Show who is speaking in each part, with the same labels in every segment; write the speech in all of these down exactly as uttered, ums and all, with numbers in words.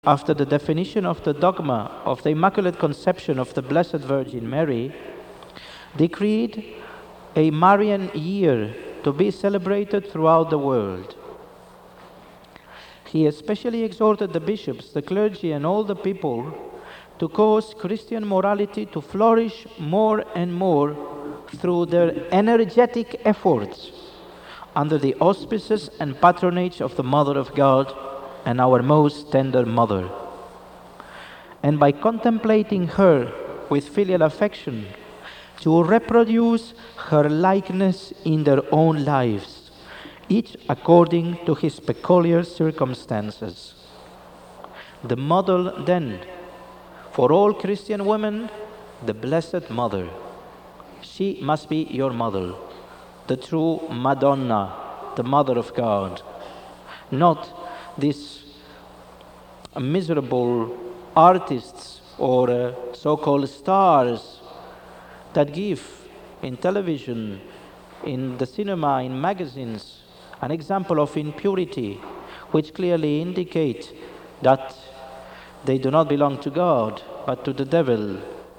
Speaker 1: after the definition of the dogma of the Immaculate Conception of the Blessed Virgin Mary, decreed a Marian year to be celebrated throughout the world. He especially exhorted the bishops, the clergy, and all the people to cause Christian morality to flourish more and more through their energetic efforts under the auspices and patronage of the Mother of God and our most tender Mother. And by contemplating her with filial affection, to reproduce her likeness in their own lives, each according to his peculiar circumstances. The model, then, for all Christian women, the Blessed Mother. She must be your model, the true Madonna, the Mother of God, not these miserable artists or uh, so-called stars that give in television, in the cinema, in magazines, an example of impurity, which clearly indicate that they do not belong to God, but to the devil.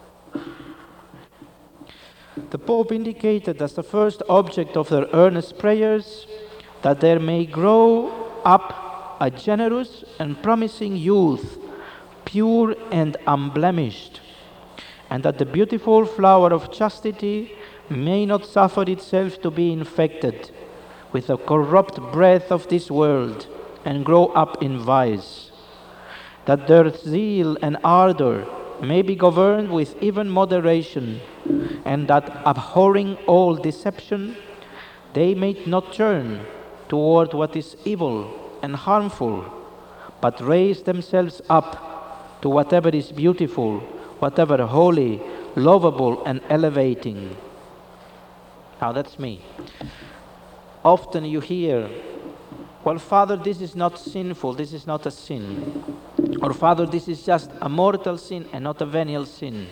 Speaker 1: The Pope indicated as the first object of their earnest prayers that there may grow up a generous and promising youth, pure and unblemished, and that the beautiful flower of chastity may not suffer itself to be infected with the corrupt breath of this world and grow up in vice, that their zeal and ardor may be governed with even moderation, and that, abhorring all deception, they may not turn toward what is evil and harmful, but raise themselves up to whatever is beautiful, whatever holy, lovable, and elevating. Now that's me. Often you hear, well, Father, this is not sinful, this is not a sin. Or, Father, this is just a mortal sin and not a venial sin.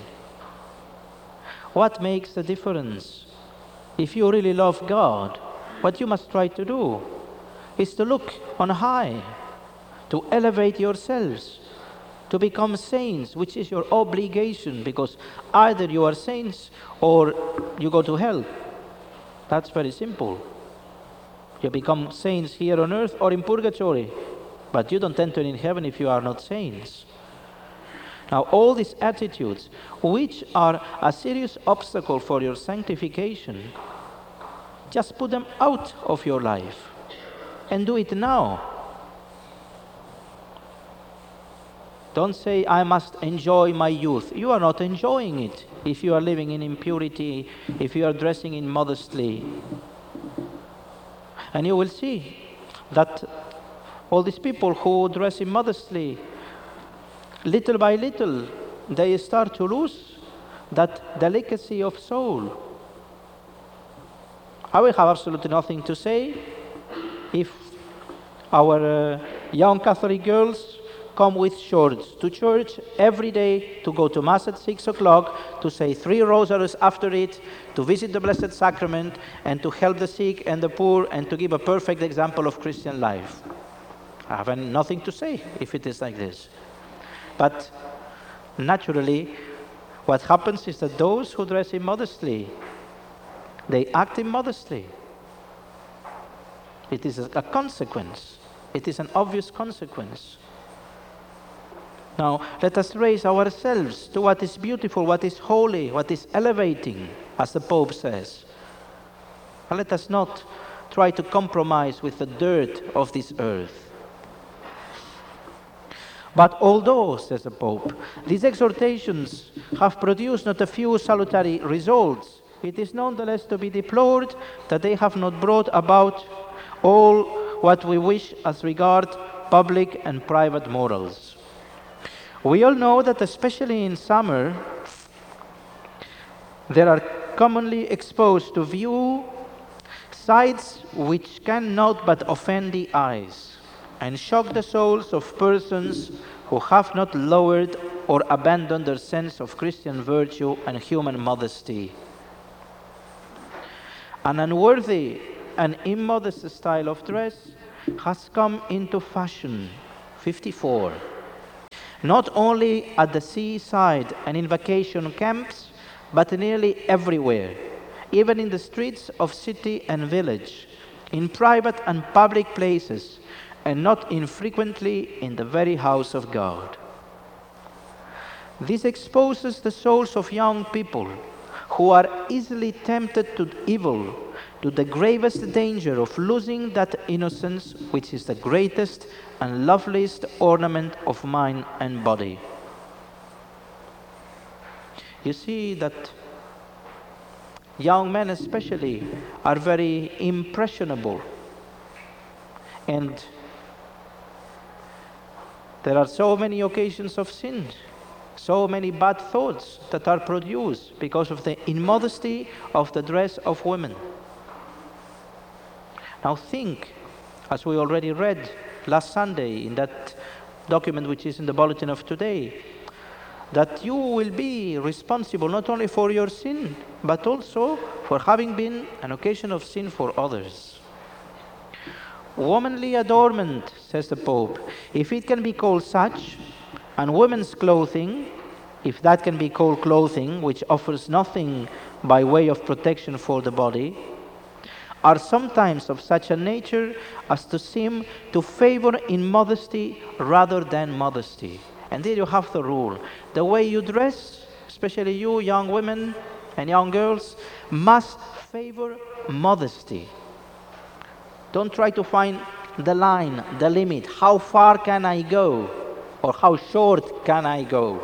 Speaker 1: What makes the difference? If you really love God, what you must try to do is to look on high, to elevate yourselves, to become saints, which is your obligation, because either you are saints or you go to hell. That's very simple. You become saints here on earth or in purgatory, but you don't enter in heaven if you are not saints. Now, all these attitudes, which are a serious obstacle for your sanctification, just put them out of your life and do it now. Don't say, I must enjoy my youth. You are not enjoying it if you are living in impurity, if you are dressing in modestly. And you will see that all these people who dress immodestly, little by little, they start to lose that delicacy of soul. I will have absolutely nothing to say if our uh, young Catholic girls come with shorts to church every day, to go to Mass at six o'clock, to say three rosaries after it, to visit the Blessed Sacrament, and to help the sick and the poor, and to give a perfect example of Christian life. I have nothing to say if it is like this. But naturally, what happens is that those who dress immodestly, they act immodestly. It is a consequence. It is an obvious consequence. Now, let us raise ourselves to what is beautiful, what is holy, what is elevating, as the Pope says. And let us not try to compromise with the dirt of this earth. But although, says the Pope, these exhortations have produced not a few salutary results, it is nonetheless to be deplored that they have not brought about all what we wish as regard public and private morals. We all know that especially in summer, there are commonly exposed to view sights which cannot but offend the eyes and shock the souls of persons who have not lowered or abandoned their sense of Christian virtue and human modesty. An unworthy and immodest style of dress has come into fashion, fifty-four, not only at the seaside and in vacation camps, but nearly everywhere, even in the streets of city and village, in private and public places, and not infrequently in the very house of God. This exposes the souls of young people who are easily tempted to evil, to the gravest danger of losing that innocence which is the greatest and loveliest ornament of mind and body. You see that young men especially are very impressionable, and there are so many occasions of sin, so many bad thoughts that are produced because of the immodesty of the dress of women. Now think, as we already read last Sunday in that document which is in the bulletin of today, that you will be responsible not only for your sin, but also for having been an occasion of sin for others. Womanly adornment, says the Pope, if it can be called such, and women's clothing, if that can be called clothing, which offers nothing by way of protection for the body, are sometimes of such a nature as to seem to favor immodesty rather than modesty. And there you have the rule. The way you dress, especially you young women and young girls, must favor modesty. Don't try to find the line, the limit. How far can I go? Or how short can I go?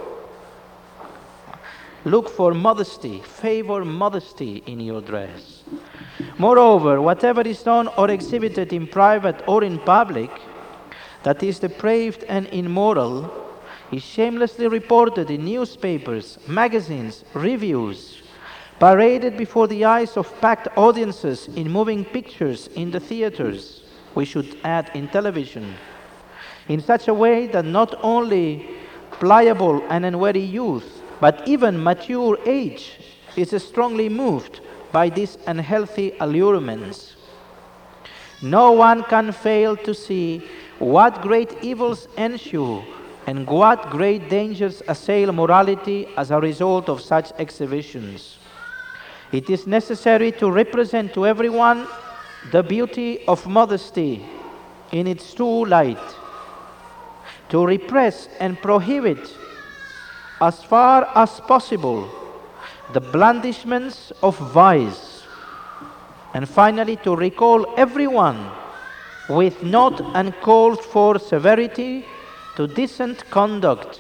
Speaker 1: Look for modesty, favor modesty in your dress. Moreover, whatever is done or exhibited in private or in public that is depraved and immoral is shamelessly reported in newspapers, magazines, reviews, paraded before the eyes of packed audiences in moving pictures in the theaters, we should add in television, in such a way that not only pliable and unwary youth, but even mature age is strongly moved by these unhealthy allurements. No one can fail to see what great evils ensue and what great dangers assail morality as a result of such exhibitions. It is necessary to represent to everyone the beauty of modesty in its true light, to repress and prohibit as far as possible the blandishments of vice, and finally to recall everyone with not uncalled for severity to decent conduct.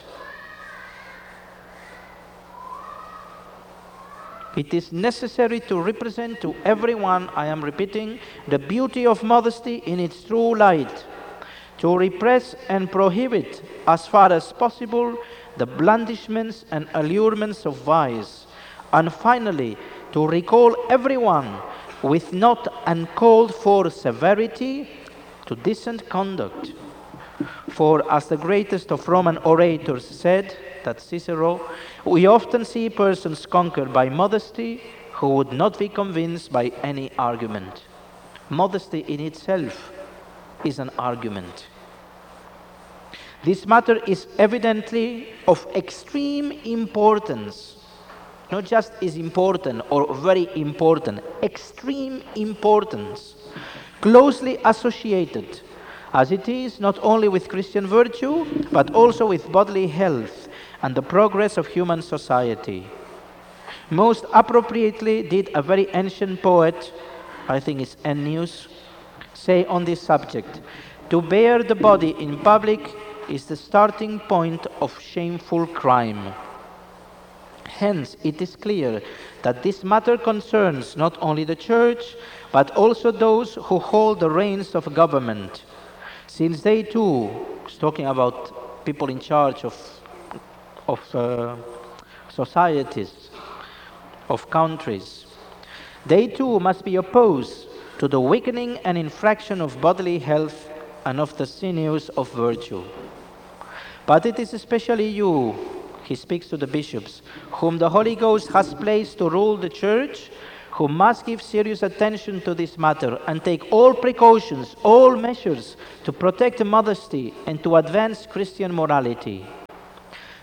Speaker 1: It is necessary to represent to everyone, I am repeating, the beauty of modesty in its true light, to repress and prohibit as far as possible the blandishments and allurements of vice, and finally to recall everyone with not uncalled for severity to decent conduct. For as the greatest of Roman orators said, that Cicero, we often see persons conquered by modesty who would not be convinced by any argument. Modesty in itself is an argument. This matter is evidently of extreme importance. Not just is important or very important, extreme importance, closely associated as it is not only with Christian virtue, but also with bodily health and the progress of human society. Most appropriately did a very ancient poet, I think it's Ennius, say on this subject, to bear the body in public is the starting point of shameful crime. Hence, it is clear that this matter concerns not only the Church, but also those who hold the reins of government, since they too, talking about people in charge of, of uh, societies, of countries, they too must be opposed to the weakening and infraction of bodily health and of the sinews of virtue. But it is especially you, he speaks to the bishops, whom the Holy Ghost has placed to rule the Church, who must give serious attention to this matter and take all precautions, all measures to protect modesty and to advance Christian morality.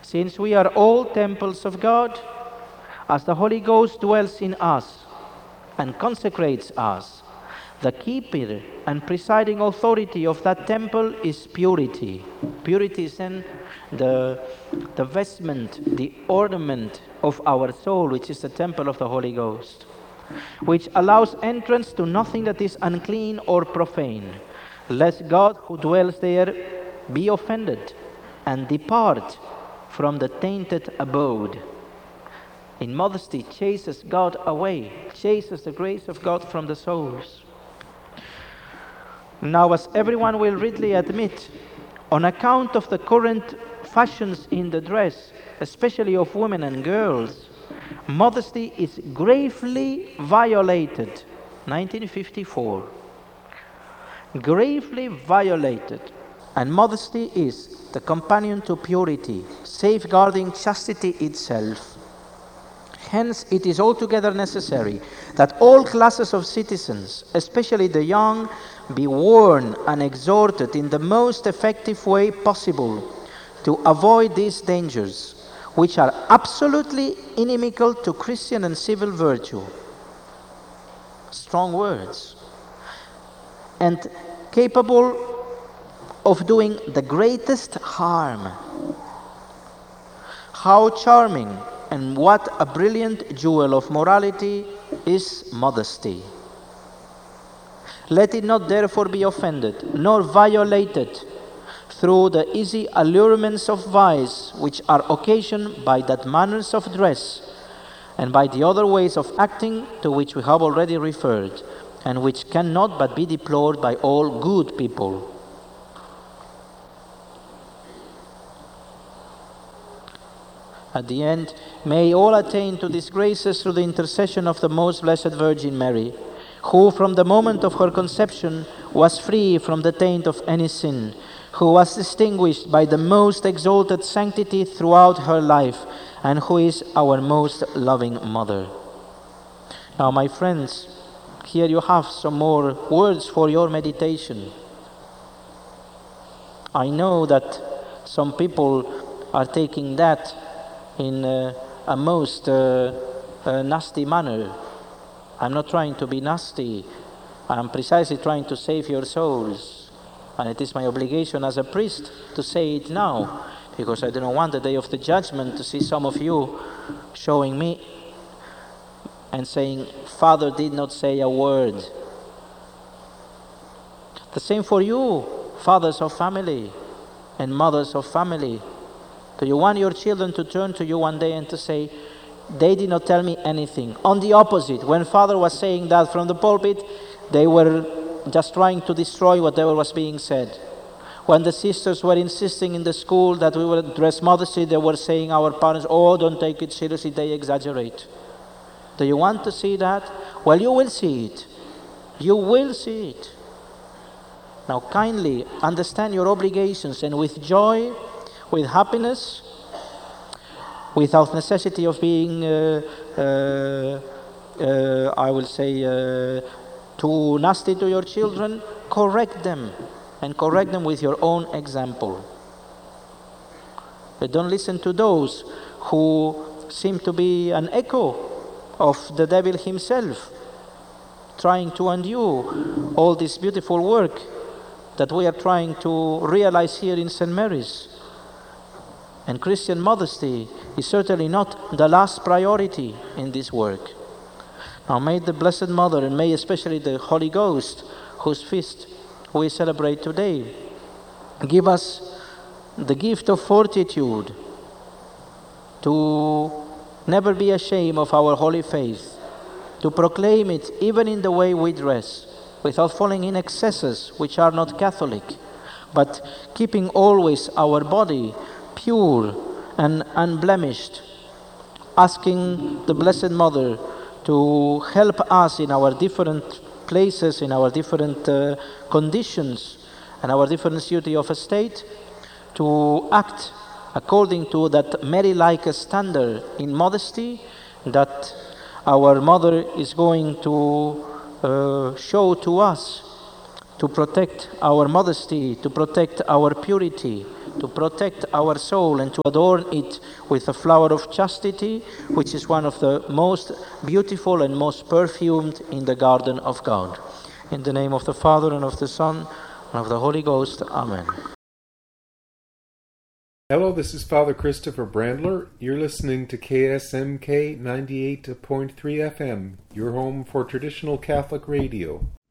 Speaker 1: Since we are all temples of God, as the Holy Ghost dwells in us and consecrates us, the keeper and presiding authority of that temple is purity. Purity is then the, the vestment, the ornament of our soul, which is the temple of the Holy Ghost, which allows entrance to nothing that is unclean or profane, lest God who dwells there be offended and depart from the tainted abode. In modesty, chases God away, chases the grace of God from the souls. Now, as everyone will readily admit, on account of the current fashions in the dress, especially of women and girls, modesty is gravely violated. nineteen fifty-four. Gravely violated. And modesty is the companion to purity, safeguarding chastity itself. Hence, it is altogether necessary that all classes of citizens, especially the young, be warned and exhorted in the most effective way possible to avoid these dangers, which are absolutely inimical to Christian and civil virtue. Strong words. And capable of doing the greatest harm. How charming and what a brilliant jewel of morality is modesty. Let it not therefore be offended, nor violated through the easy allurements of vice, which are occasioned by that manners of dress, and by the other ways of acting to which we have already referred, and which cannot but be deplored by all good people. At the end, may all attain to these graces through the intercession of the Most Blessed Virgin Mary, who from the moment of her conception was free from the taint of any sin, who was distinguished by the most exalted sanctity throughout her life, and who is our most loving Mother. Now, my friends, here you have some more words for your meditation. I know that some people are taking that in uh, a most uh, uh, nasty manner. I'm not trying to be nasty. I'm precisely trying to save your souls. And it is my obligation as a priest to say it now, because I do not want the day of the judgment to see some of you showing me and saying, Father did not say a word. The same for you, fathers of family and mothers of family. Do you want your children to turn to you one day and to say, they did not tell me anything? On the opposite, when Father was saying that from the pulpit, they were just trying to destroy whatever was being said. When the sisters were insisting in the school that we would dress modestly, they were saying, our parents, oh, don't take it seriously, they exaggerate. Do you want to see that? Well, you will see it. You will see it. Now, kindly understand your obligations, and with joy, with happiness, without necessity of being, uh, uh, uh, I will say, uh, too nasty to your children, correct them, and correct them with your own example. But don't listen to those who seem to be an echo of the devil himself, trying to undo all this beautiful work that we are trying to realize here in Saint Mary's. And Christian modesty is certainly not the last priority in this work. Now may the Blessed Mother, and may especially the Holy Ghost, whose feast we celebrate today, give us the gift of fortitude to never be ashamed of our holy faith, to proclaim it even in the way we dress, without falling in excesses which are not Catholic, but keeping always our body pure and unblemished, asking the Blessed Mother to help us in our different places, in our different uh, conditions, and our differentiality of state, to act according to that Mary-like standard in modesty that our Mother is going to uh, show to us, to protect our modesty, to protect our purity, to protect our soul, and to adorn it with the flower of chastity, which is one of the most beautiful and most perfumed in the garden of God. In the name of the Father, and of the Son, and of the Holy Ghost. Amen.
Speaker 2: Hello, this is Father Christopher Brandler. You're listening to K S M K ninety-eight point three F M, your home for traditional Catholic radio.